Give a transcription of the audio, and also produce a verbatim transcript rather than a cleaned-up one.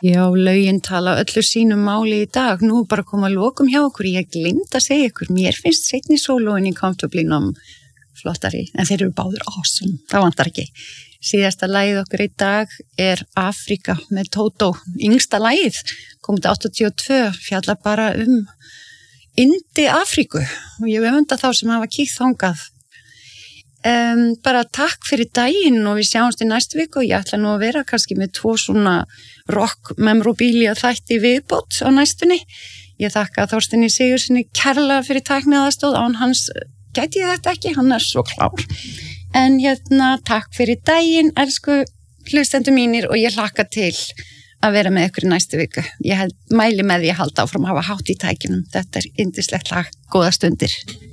Já, lögin tala öllu sínu máli í dag. Nú er bara að koma að lokum hjá okkur. Ég gleymd að segja ykkur, mér finnst seinni sólóin í Comfortably Numb flottari, en þeir eru báður awesome. Það vantar ekki. Síðasta lagið okkur í dag er Afrika með Tótó. Yngsta lagið, komið áttatíu og tvö, fjallar bara um Indi Afríku. Og ég öfunda þá sem hafa kíkt þangað. Um, bara takk fyrir daginn og við sjáumst í næstu viku og ég ætla nú að vera kannski með tvo svona rock memorabilia þætti viðbót á næstunni. Ég þakka Þorsteini Sigurðssyni kærlega fyrir tækniaðarstóð, án hans gæti ég þetta ekki, hann er svo klár. En hérna, takk fyrir daginn, elsku hlustendur mínir, og ég hlakka til að vera með ykkur í næstu viku. Ég held, mæli með því að halda áfram að hafa hátt í tækinum. Þetta er yndislegt lag, góða stundir.